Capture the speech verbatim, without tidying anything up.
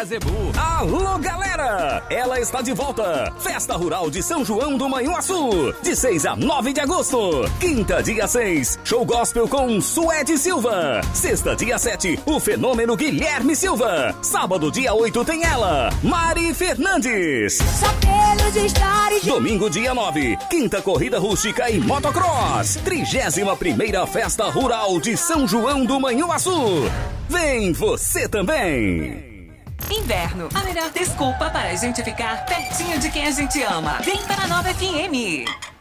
Zebu. Alô, galera! Ela está de volta. Festa Rural de São João do Manhuaçu. De seis a nove de agosto. Quinta, dia seis, show gospel com Suede Silva. Sexta, dia sete, o fenômeno Guilherme Silva. Sábado, dia oito, tem ela, Mari Fernandes. Só pelos stories. Domingo, dia nove, quinta corrida rústica e motocross. Trigésima primeira Festa Rural de São João do Manhuaçu. Vem você também! Inverno, a melhor desculpa para a gente ficar pertinho de quem a gente ama. Vem para a Nova F M.